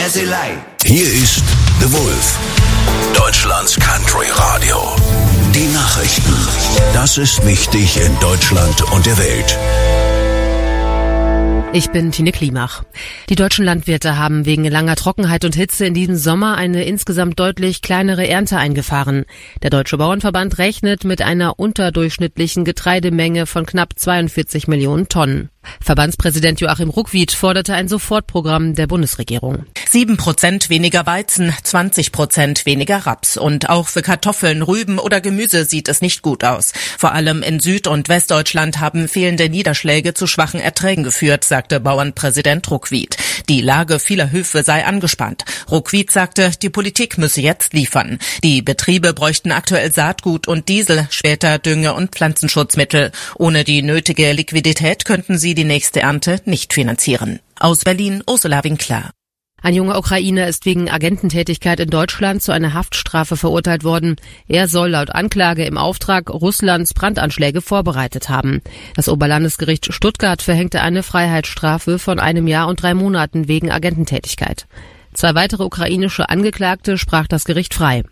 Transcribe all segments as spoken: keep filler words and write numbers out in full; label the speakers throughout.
Speaker 1: Lässelei.
Speaker 2: Hier ist The Wolf, Deutschlands Country Radio. Die Nachrichten. Das ist wichtig in Deutschland und der Welt.
Speaker 3: Ich bin Tine Klimach. Die deutschen Landwirte haben wegen langer Trockenheit und Hitze in diesem Sommer eine insgesamt deutlich kleinere Ernte eingefahren. Der Deutsche Bauernverband rechnet mit einer unterdurchschnittlichen Getreidemenge von knapp zweiundvierzig Millionen Tonnen. Verbandspräsident Joachim Ruckwied forderte ein Sofortprogramm der Bundesregierung.
Speaker 4: Sieben Prozent weniger Weizen, zwanzig Prozent weniger Raps. Und auch für Kartoffeln, Rüben oder Gemüse sieht es nicht gut aus. Vor allem in Süd- und Westdeutschland haben fehlende Niederschläge zu schwachen Erträgen geführt, sagte Bauernpräsident Ruckwied. Die Lage vieler Höfe sei angespannt. Ruckwied sagte, die Politik müsse jetzt liefern. Die Betriebe bräuchten aktuell Saatgut und Diesel, später Dünge- und Pflanzenschutzmittel. Ohne die nötige Liquidität könnten sie die nächste Ernte nicht finanzieren. Aus Berlin, Ursula Winkler.
Speaker 3: Ein junger Ukrainer ist wegen Agententätigkeit in Deutschland zu einer Haftstrafe verurteilt worden. Er soll laut Anklage im Auftrag Russlands Brandanschläge vorbereitet haben. Das Oberlandesgericht Stuttgart verhängte eine Freiheitsstrafe von einem Jahr und drei Monaten wegen Agententätigkeit. Zwei weitere ukrainische Angeklagte sprach das Gericht frei.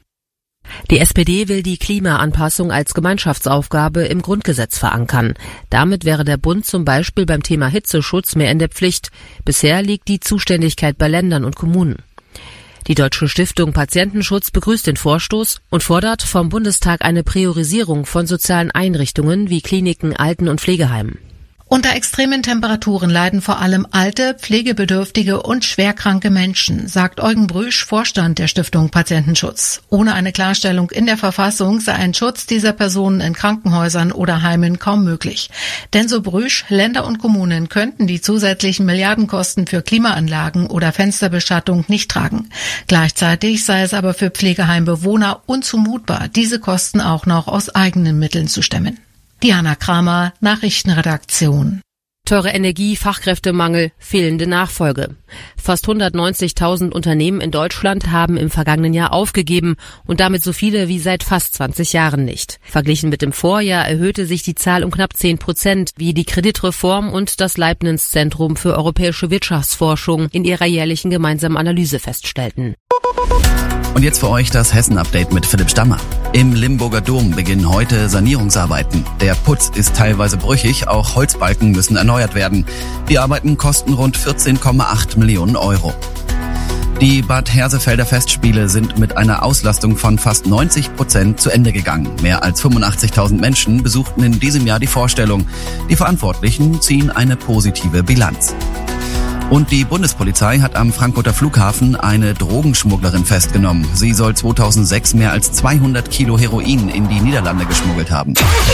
Speaker 3: Die S P D will die Klimaanpassung als Gemeinschaftsaufgabe im Grundgesetz verankern. Damit wäre der Bund zum Beispiel beim Thema Hitzeschutz mehr in der Pflicht. Bisher liegt die Zuständigkeit bei Ländern und Kommunen. Die Deutsche Stiftung Patientenschutz begrüßt den Vorstoß und fordert vom Bundestag eine Priorisierung von sozialen Einrichtungen wie Kliniken, Alten- und Pflegeheimen.
Speaker 5: Unter extremen Temperaturen leiden vor allem alte, pflegebedürftige und schwerkranke Menschen, sagt Eugen Brüsch, Vorstand der Stiftung Patientenschutz. Ohne eine Klarstellung in der Verfassung sei ein Schutz dieser Personen in Krankenhäusern oder Heimen kaum möglich. Denn so Brüsch, Länder und Kommunen könnten die zusätzlichen Milliardenkosten für Klimaanlagen oder Fensterbeschattung nicht tragen. Gleichzeitig sei es aber für Pflegeheimbewohner unzumutbar, diese Kosten auch noch aus eigenen Mitteln zu stemmen. Diana Kramer, Nachrichtenredaktion.
Speaker 3: Teure Energie, Fachkräftemangel, fehlende Nachfolge. Fast hundertneunzigtausend Unternehmen in Deutschland haben im vergangenen Jahr aufgegeben und damit so viele wie seit fast zwanzig Jahren nicht. Verglichen mit dem Vorjahr erhöhte sich die Zahl um knapp zehn Prozent, wie die Kreditreform und das Leibniz-Zentrum für europäische Wirtschaftsforschung in ihrer jährlichen gemeinsamen Analyse feststellten.
Speaker 6: Und jetzt für euch das Hessen-Update mit Philipp Stammer. Im Limburger Dom beginnen heute Sanierungsarbeiten. Der Putz ist teilweise brüchig, auch Holzbalken müssen erneuert werden. Die Arbeiten kosten rund vierzehn Komma acht Millionen Euro. Die Bad Hersefelder Festspiele sind mit einer Auslastung von fast neunzig Prozent zu Ende gegangen. Mehr als fünfundachtzigtausend Menschen besuchten in diesem Jahr die Vorstellung. Die Verantwortlichen ziehen eine positive Bilanz. Und die Bundespolizei hat am Frankfurter Flughafen eine Drogenschmugglerin festgenommen. Sie soll zweitausendsechs mehr als zweihundert Kilo Heroin in die Niederlande geschmuggelt haben.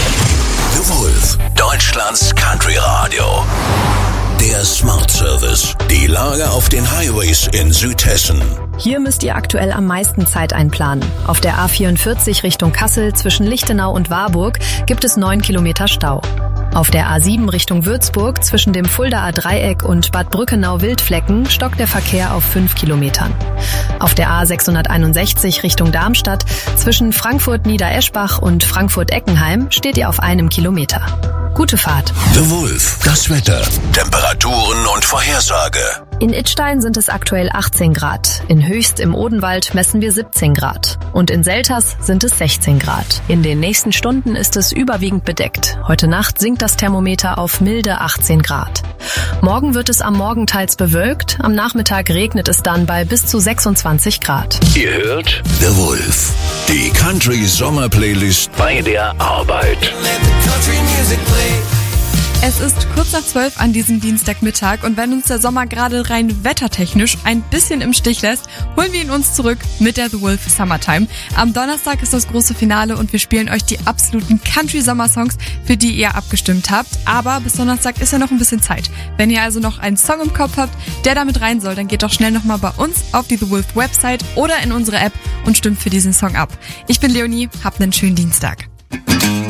Speaker 2: The Wolf, Deutschlands Country Radio. Der Smart Service. Die Lage auf den Highways in Südhessen.
Speaker 7: Hier müsst ihr aktuell am meisten Zeit einplanen. Auf der A vierundvierzig Richtung Kassel zwischen Lichtenau und Warburg gibt es neun Kilometer Stau. Auf der A sieben Richtung Würzburg zwischen dem Fuldaer Dreieck und Bad Brückenau-Wildflecken stockt der Verkehr auf fünf Kilometern. Auf der A sechshunderteinundsechzig Richtung Darmstadt zwischen Frankfurt-Niedereschbach und Frankfurt-Eckenheim steht ihr auf einem Kilometer. Gute Fahrt.
Speaker 2: The Wolf, das Wetter, Temperaturen und Vorhersage.
Speaker 7: In Idstein sind es aktuell achtzehn Grad. In Höchst im Odenwald messen wir siebzehn Grad. Und in Selters sind es sechzehn Grad. In den nächsten Stunden ist es überwiegend bedeckt. Heute Nacht sinkt das Thermometer auf milde achtzehn Grad. Morgen wird es am Morgen teils bewölkt. Am Nachmittag regnet es dann bei bis zu sechsundzwanzig Grad.
Speaker 2: Ihr hört The Wolf, die Country Sommer Playlist bei der Arbeit.
Speaker 8: Es ist kurz nach zwölf an diesem Dienstagmittag und wenn uns der Sommer gerade rein wettertechnisch ein bisschen im Stich lässt, holen wir ihn uns zurück mit der The Wolf Summertime. Am Donnerstag ist das große Finale und wir spielen euch die absoluten Country-Sommer-Songs, für die ihr abgestimmt habt. Aber bis Donnerstag ist ja noch ein bisschen Zeit. Wenn ihr also noch einen Song im Kopf habt, der damit rein soll, dann geht doch schnell nochmal bei uns auf die The Wolf Website oder in unsere App und stimmt für diesen Song ab. Ich bin Leonie, habt einen schönen Dienstag.